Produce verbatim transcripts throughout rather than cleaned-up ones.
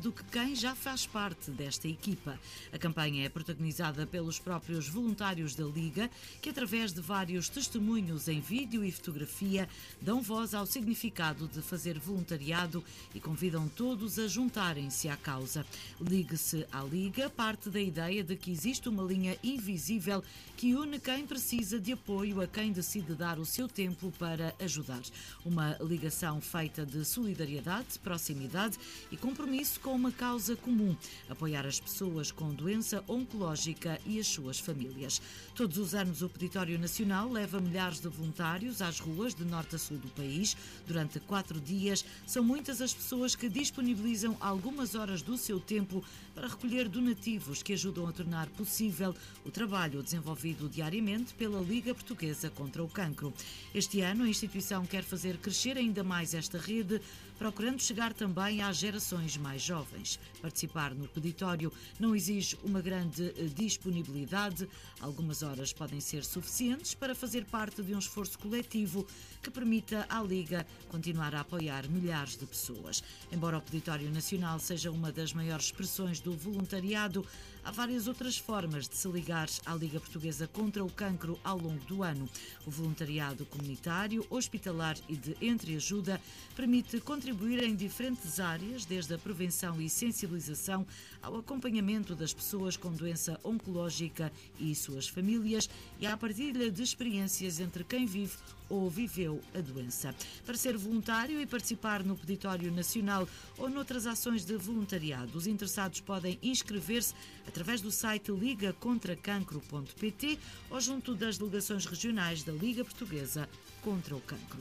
do que quem já faz parte desta equipa. A campanha é protagonizada pelos próprios voluntários da Liga, que através de vários testemunhos em vídeo e fotografia dão voz ao significado de fazer voluntariado e convidam todos a juntarem-se à causa. Ligue-se à Liga parte da ideia de que existe uma linha invisível que une quem precisa de apoio a quem decide dar o seu tempo para ajudar. Uma ligação feita de solidariedade, proximidade e compromisso com uma causa comum: apoiar as pessoas com doença oncológica e as suas famílias. Todos os anos o Peditório Nacional leva milhares de voluntários às ruas de norte a sul do país. Durante quatro dias, são muitas as pessoas que disponibilizam algumas horas do seu tempo para recolher donativos que ajudam a tornar possível o trabalho desenvolvido diariamente pela Liga Portuguesa contra o Cancro. Este ano, a instituição quer fazer crescer ainda mais esta rede, procurando chegar também às gerações mais jovens. Participar no peditório não exige uma grande disponibilidade. Algumas horas podem ser suficientes para fazer parte de um esforço coletivo que permita à Liga continuar a apoiar milhares de pessoas. Embora o Peditório Nacional seja uma das maiores expressões do voluntariado, há várias outras formas de se ligar à Liga Portuguesa contra o Cancro ao longo do ano. O voluntariado comunitário, hospitalar e de entreajuda permite contribuir em diferentes áreas, desde a prevenção e sensibilização ao acompanhamento das pessoas com doença oncológica e suas famílias e à partilha de experiências entre quem vive ou viveu a doença. Para ser voluntário e participar no Peditório Nacional ou noutras ações de voluntariado, os interessados podem inscrever-se através do site liga contra cancro ponto pt ou junto das delegações regionais da Liga Portuguesa contra o Cancro.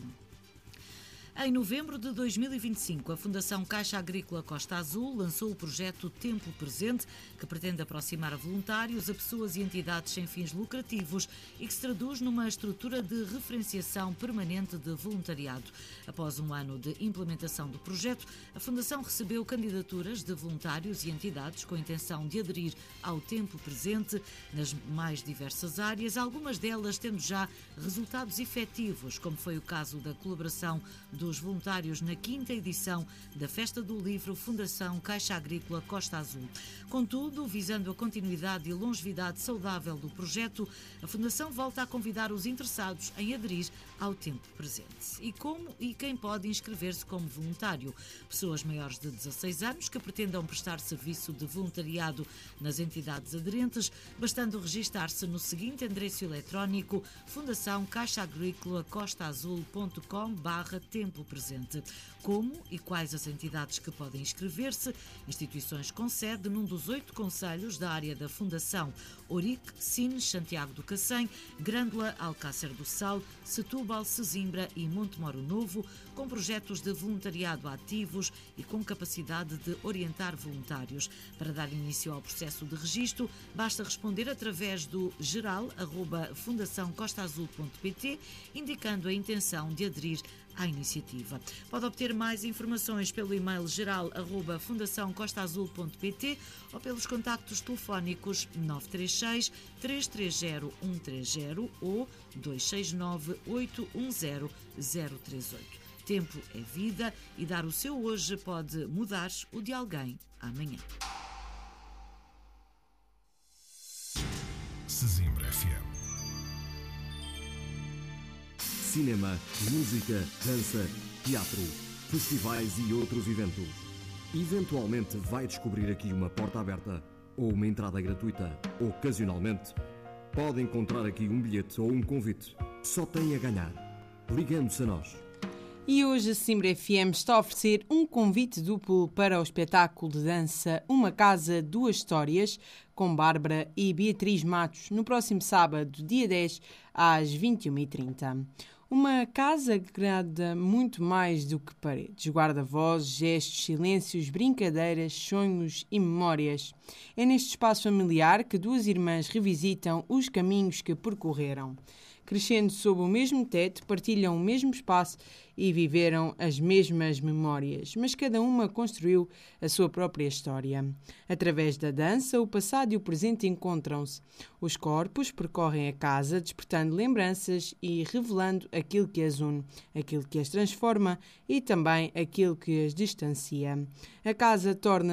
Em novembro de dois mil e vinte e cinco, a Fundação Caixa Agrícola Costa Azul lançou o projeto Tempo Presente, que pretende aproximar voluntários a pessoas e entidades sem fins lucrativos e que se traduz numa estrutura de referenciação permanente de voluntariado. Após um ano de implementação do projeto, a Fundação recebeu candidaturas de voluntários e entidades com a intenção de aderir ao Tempo Presente nas mais diversas áreas, algumas delas tendo já resultados efetivos, como foi o caso da colaboração do dos voluntários na quinta edição da Festa do Livro Fundação Caixa Agrícola Costa Azul. Contudo, visando a continuidade e longevidade saudável do projeto, a Fundação volta a convidar os interessados em aderir ao Tempo Presente. E como e quem pode inscrever-se como voluntário? Pessoas maiores de dezasseis anos que pretendam prestar serviço de voluntariado nas entidades aderentes, bastando registar-se no seguinte endereço eletrónico: fundação caixa agrícola costa azul ponto com barra tempo presente. Como e quais as entidades que podem inscrever-se? Instituições com sede num dos oito concelhos da área da Fundação: Ourique, Sines, Santiago do Cacém, Grândola, Alcácer do Sal, Setúbal, Sesimbra e Montemoro Novo, com projetos de voluntariado ativos e com capacidade de orientar voluntários. Para dar início ao processo de registro, basta responder através do geral arroba fundação costa azul ponto pt, indicando a intenção de aderir à iniciativa. Pode obter mais informações pelo e-mail geral arroba fundação costa azul ponto pt ou pelos contactos telefónicos nove três seis, três três zero, um três zero ou dois seis nove, oito um zero, zero três oito. Tempo é vida e dar o seu hoje pode mudar o de alguém amanhã. Sesimbra F M. Cinema, música, dança, teatro, festivais e outros eventos. Eventualmente vai descobrir aqui uma porta aberta ou uma entrada gratuita. Ocasionalmente pode encontrar aqui um bilhete ou um convite. Só tem a ganhar, ligando-se a nós. E hoje a Sesimbra F M está a oferecer um convite duplo para o espetáculo de dança Uma Casa, Duas Histórias, com Bárbara e Beatriz Matos, no próximo sábado, dia dez, às vinte e uma e trinta. Uma casa que agrada muito mais do que paredes. Guarda vozes, gestos, silêncios, brincadeiras, sonhos e memórias. É neste espaço familiar que duas irmãs revisitam os caminhos que percorreram. Crescendo sob o mesmo teto, partilham o mesmo espaço e viveram as mesmas memórias, mas cada uma construiu a sua própria história. Através da dança, o passado e o presente encontram-se. Os corpos percorrem a casa, despertando lembranças e revelando aquilo que as une, aquilo que as transforma e também aquilo que as distancia. A casa torna